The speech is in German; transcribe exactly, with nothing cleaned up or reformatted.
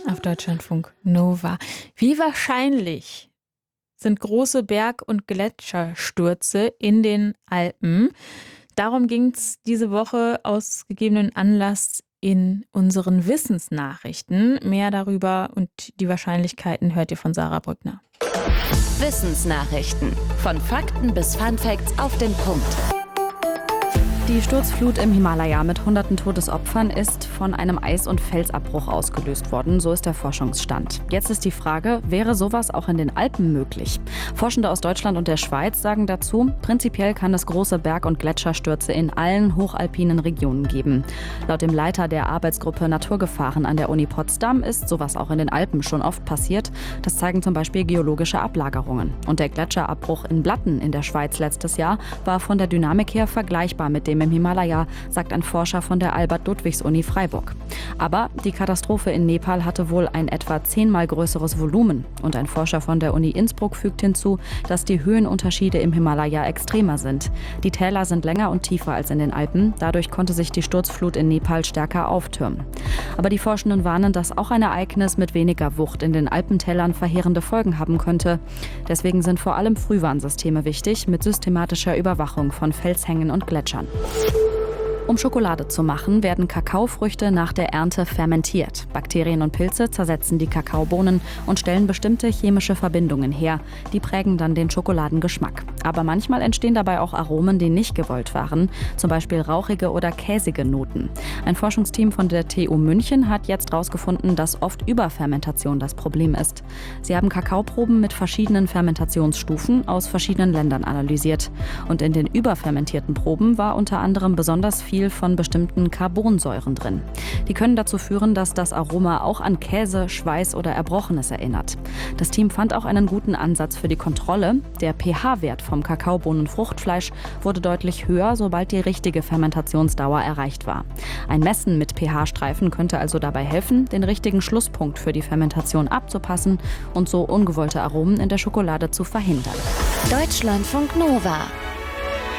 Auf Deutschlandfunk Nova. Wie wahrscheinlich sind große Berg- und Gletscherstürze in den Alpen? Darum ging es diese Woche aus gegebenen Anlass in unseren Wissensnachrichten. Mehr darüber und die Wahrscheinlichkeiten hört ihr von Sarah Brückner. Wissensnachrichten. Von Fakten bis Funfacts auf den Punkt. Die Sturzflut im Himalaya mit hunderten Todesopfern ist von einem Eis- und Felsabbruch ausgelöst worden, so ist der Forschungsstand. Jetzt ist die Frage, wäre sowas auch in den Alpen möglich? Forschende aus Deutschland und der Schweiz sagen dazu, prinzipiell kann es große Berg- und Gletscherstürze in allen hochalpinen Regionen geben. Laut dem Leiter der Arbeitsgruppe Naturgefahren an der Uni Potsdam ist sowas auch in den Alpen schon oft passiert. Das zeigen zum Beispiel geologische Ablagerungen. Und der Gletscherabbruch in Blatten in der Schweiz letztes Jahr war von der Dynamik her vergleichbar mit dem im Himalaya, sagt ein Forscher von der Albert-Ludwigs-Uni Freiburg. Aber die Katastrophe in Nepal hatte wohl ein etwa zehnmal größeres Volumen. Und ein Forscher von der Uni Innsbruck fügt hinzu, dass die Höhenunterschiede im Himalaya extremer sind. Die Täler sind länger und tiefer als in den Alpen. Dadurch konnte sich die Sturzflut in Nepal stärker auftürmen. Aber die Forschenden warnen, dass auch ein Ereignis mit weniger Wucht in den Alpentälern verheerende Folgen haben könnte. Deswegen sind vor allem Frühwarnsysteme wichtig, mit systematischer Überwachung von Felshängen und Gletschern. Um Schokolade zu machen, werden Kakaofrüchte nach der Ernte fermentiert. Bakterien und Pilze zersetzen die Kakaobohnen und stellen bestimmte chemische Verbindungen her. Die prägen dann den Schokoladengeschmack. Aber manchmal entstehen dabei auch Aromen, die nicht gewollt waren, zum Beispiel rauchige oder käsige Noten. Ein Forschungsteam von der T U München hat jetzt herausgefunden, dass oft Überfermentation das Problem ist. Sie haben Kakaoproben mit verschiedenen Fermentationsstufen aus verschiedenen Ländern analysiert. Und in den überfermentierten Proben war unter anderem besonders viel von bestimmten Carbonsäuren drin. Die können dazu führen, dass das Aroma auch an Käse, Schweiß oder Erbrochenes erinnert. Das Team fand auch einen guten Ansatz für die Kontrolle. Der pH-Wert vom Kakaobohnenfruchtfleisch wurde deutlich höher, sobald die richtige Fermentationsdauer erreicht war. Ein Messen mit pH-Streifen könnte also dabei helfen, den richtigen Schlusspunkt für die Fermentation abzupassen und so ungewollte Aromen in der Schokolade zu verhindern. Deutschlandfunk Nova.